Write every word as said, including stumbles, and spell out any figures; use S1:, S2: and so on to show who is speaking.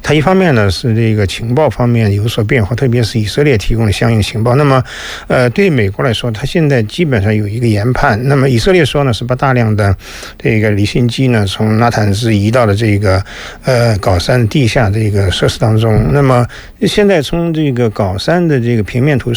S1: 它一方面呢是这个情报方面有所变化，特别是以色列提供的相应情报。那么，呃，对美国来说，它现在基本上有一个研判。那么以色列说呢，是把大量的这个离心机呢从纳坦兹移到了这个呃搞山地下这个设施当中。那么现在从这个搞山的这个平面图